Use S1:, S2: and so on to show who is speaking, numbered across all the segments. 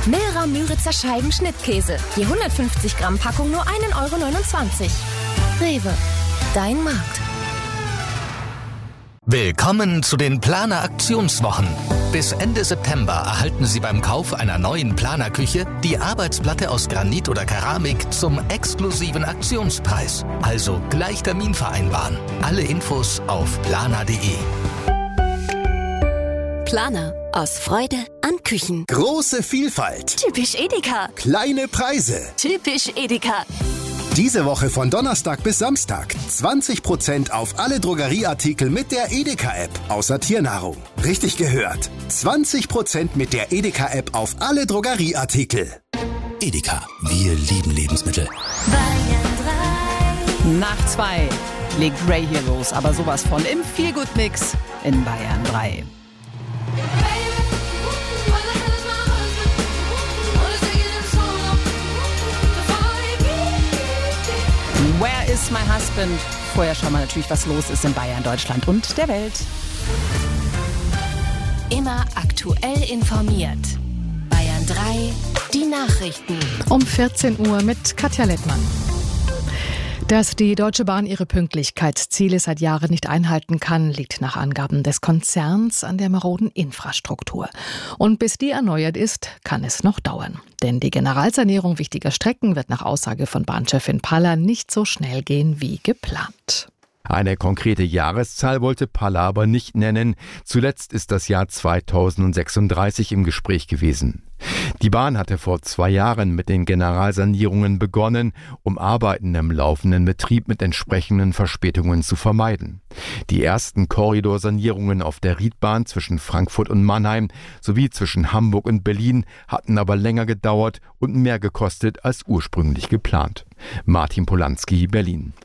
S1: Milra Müritzer Scheiben Schnittkäse. Je 150 Gramm Packung nur 1,29 €. Rewe, dein Markt.
S2: Willkommen zu den Planer Aktionswochen. Bis Ende September erhalten Sie beim Kauf einer neuen Planerküche die Arbeitsplatte aus Granit oder Keramik zum exklusiven Aktionspreis. Also gleich Termin vereinbaren. Alle Infos auf planer.de.
S3: Planer. Aus Freude an Küchen.
S4: Große Vielfalt.
S3: Typisch Edeka.
S4: Kleine Preise.
S3: Typisch Edeka.
S4: Diese Woche von Donnerstag bis Samstag 20% auf alle Drogerieartikel mit der Edeka-App, außer Tiernahrung. Richtig gehört. 20% mit der Edeka-App auf alle Drogerieartikel.
S5: Edeka, wir lieben Lebensmittel.
S6: Bayern 3. Nach 2 legt Ray hier los, aber sowas von im Feelgood-Mix in Bayern 3. Where is my husband? Vorher schauen wir natürlich, was los ist in Bayern, Deutschland und der Welt.
S1: Immer aktuell informiert. Bayern 3, die Nachrichten.
S7: Um 14 Uhr mit Katja Lettmann. Dass die Deutsche Bahn ihre Pünktlichkeitsziele seit Jahren nicht einhalten kann, liegt nach Angaben des Konzerns an der maroden Infrastruktur. Und bis die erneuert ist, kann es noch dauern. Denn die Generalsanierung wichtiger Strecken wird nach Aussage von Bahnchefin Paller nicht so schnell gehen wie geplant.
S8: Eine konkrete Jahreszahl wollte Paller aber nicht nennen. Zuletzt ist das Jahr 2036 im Gespräch gewesen. Die Bahn hatte vor 2 Jahren mit den Generalsanierungen begonnen, um Arbeiten im laufenden Betrieb mit entsprechenden Verspätungen zu vermeiden. Die ersten Korridorsanierungen auf der Riedbahn zwischen Frankfurt und Mannheim sowie zwischen Hamburg und Berlin hatten aber länger gedauert und mehr gekostet als ursprünglich geplant. Martin Polanski, Berlin.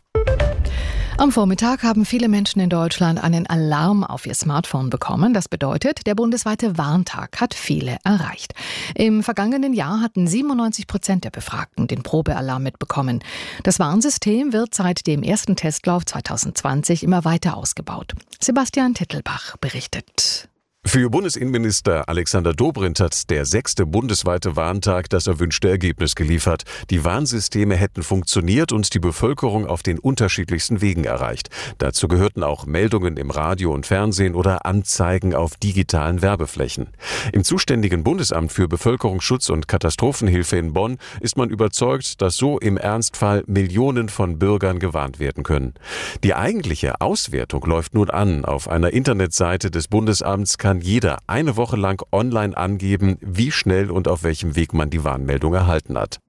S7: Am Vormittag haben viele Menschen in Deutschland einen Alarm auf ihr Smartphone bekommen. Das bedeutet, der bundesweite Warntag hat viele erreicht. Im vergangenen Jahr hatten 97% der Befragten den Probealarm mitbekommen. Das Warnsystem wird seit dem ersten Testlauf 2020 immer weiter ausgebaut. Sebastian Tittelbach berichtet.
S9: Für Bundesinnenminister Alexander Dobrindt hat der 6. bundesweite Warntag das erwünschte Ergebnis geliefert. Die Warnsysteme hätten funktioniert und die Bevölkerung auf den unterschiedlichsten Wegen erreicht. Dazu gehörten auch Meldungen im Radio und Fernsehen oder Anzeigen auf digitalen Werbeflächen. Im zuständigen Bundesamt für Bevölkerungsschutz und Katastrophenhilfe in Bonn ist man überzeugt, dass so im Ernstfall Millionen von Bürgern gewarnt werden können. Die eigentliche Auswertung läuft nun an. Auf einer Internetseite des Bundesamts kann jeder eine Woche lang online angeben, wie schnell und auf welchem Weg man die Warnmeldung erhalten hat.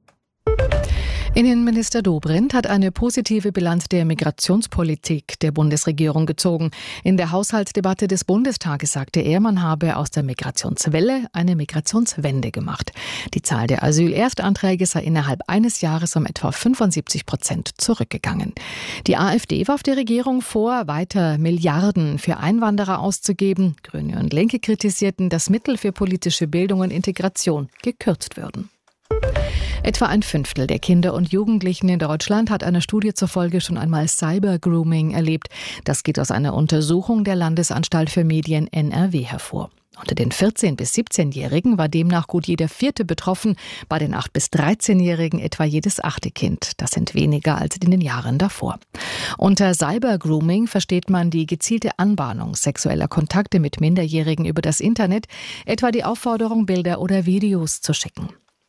S7: Innenminister Dobrindt hat eine positive Bilanz der Migrationspolitik der Bundesregierung gezogen. In der Haushaltsdebatte des Bundestages sagte er, man habe aus der Migrationswelle eine Migrationswende gemacht. Die Zahl der Asylerstanträge sei innerhalb eines Jahres um etwa 75% zurückgegangen. Die AfD warf der Regierung vor, weiter Milliarden für Einwanderer auszugeben. Grüne und Linke kritisierten, dass Mittel für politische Bildung und Integration gekürzt würden. Etwa 1/5 der Kinder und Jugendlichen in Deutschland hat einer Studie zufolge schon einmal Cybergrooming erlebt. Das geht aus einer Untersuchung der Landesanstalt für Medien NRW hervor. Unter den 14- bis 17-Jährigen war demnach gut jeder 4. betroffen, bei den 8- bis 13-Jährigen etwa jedes 8. Kind. Das sind weniger als in den Jahren davor. Unter Cybergrooming versteht man die gezielte Anbahnung sexueller Kontakte mit Minderjährigen über das Internet, etwa die Aufforderung, Bilder oder Videos zu schicken.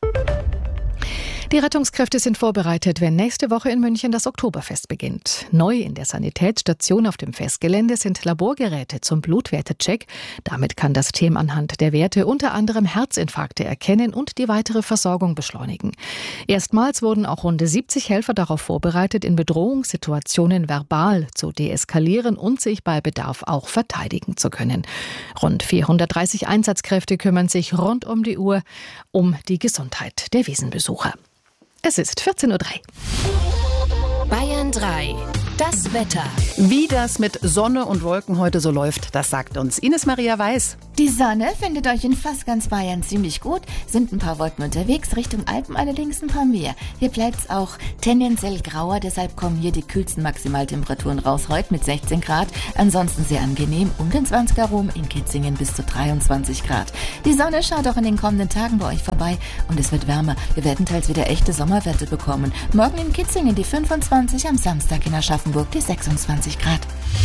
S7: Die Rettungskräfte sind vorbereitet, wenn nächste Woche in München das Oktoberfest beginnt. Neu in der Sanitätsstation auf dem Festgelände sind Laborgeräte zum Blutwertecheck. Damit kann das Team anhand der Werte unter anderem Herzinfarkte erkennen und die weitere Versorgung beschleunigen. Erstmals wurden auch rund 70 Helfer darauf vorbereitet, in Bedrohungssituationen verbal zu deeskalieren und sich bei Bedarf auch verteidigen zu können. Rund 430 Einsatzkräfte kümmern sich rund um die Uhr um die Gesundheit der Wiesnbesucher. Es ist 14:03 Uhr.
S1: Bayern 3. Das Wetter.
S6: Wie das mit Sonne und Wolken heute so läuft, das sagt uns Ines Maria Weiß.
S10: Die Sonne findet euch in fast ganz Bayern ziemlich gut. Sind ein paar Wolken unterwegs, Richtung Alpen allerdings ein paar mehr. Hier bleibt's auch tendenziell grauer, deshalb kommen hier die kühlsten Maximaltemperaturen raus. Heute mit 16 Grad, ansonsten sehr angenehm, um den 20er rum, in Kitzingen bis zu 23 Grad. Die Sonne schaut auch in den kommenden Tagen bei euch vorbei und es wird wärmer. Wir werden teils wieder echte Sommerwerte bekommen. Morgen in Kitzingen die 25, am Samstag in Aschaffenburg die 26 Grad.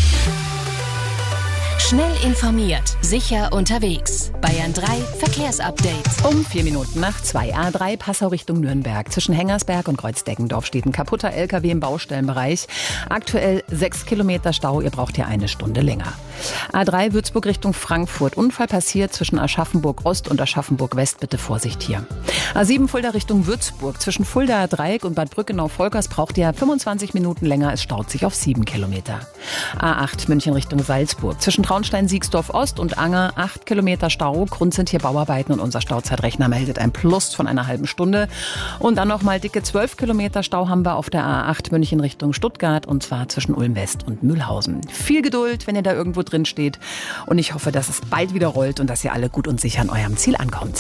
S1: Schnell informiert, sicher unterwegs. Bayern 3 Verkehrsupdate.
S6: Um 4 Minuten nach 2 A3 Passau Richtung Nürnberg. Zwischen Hengersberg und Kreuzdeckenkdorf steht ein kaputter LKW im Baustellenbereich. Aktuell 6 Kilometer Stau, ihr braucht hier eine Stunde länger. A3 Würzburg Richtung Frankfurt. Unfall passiert zwischen Aschaffenburg Ost und Aschaffenburg West. Bitte Vorsicht hier. A7 Fulda Richtung Würzburg. Zwischen Fuldaer Dreieck und Bad Brückenau-Volkers braucht ihr 25 Minuten länger. Es staut sich auf 7 Kilometer. A8 München Richtung Salzburg. Zwischen Traunstein-Siegsdorf Ost und Anger 8 Kilometer Stau. Grund sind hier Bauarbeiten und unser Stauzeitrechner meldet ein Plus von einer halben Stunde. Und dann nochmal dicke 12 Kilometer Stau haben wir auf der A8 München Richtung Stuttgart und zwar zwischen Ulm West und Mühlhausen. Viel Geduld, wenn ihr da irgendwo drin steht. Und ich hoffe, dass es bald wieder rollt und dass ihr alle gut und sicher an eurem Ziel ankommt.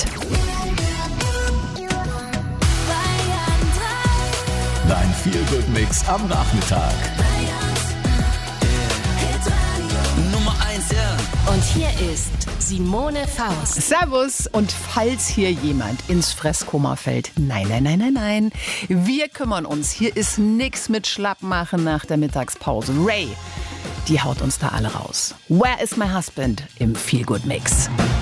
S5: Dein Feel-Good-Mix am Nachmittag.
S3: Nummer 1, ja.
S1: Und hier ist Simone Faust.
S6: Servus. Und falls hier jemand ins Fresskoma fällt, nein. Wir kümmern uns. Hier ist nix mit Schlappmachen nach der Mittagspause. Ray, die haut uns da alle raus. Where is my husband im Feel-Good-Mix?